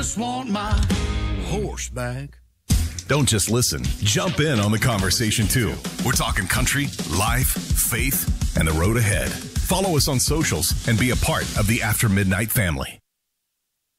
just want my horse back. Don't just listen. Jump in on the conversation, too. We're talking country, life, faith, and the road ahead. Follow us on socials and be a part of the After Midnight family.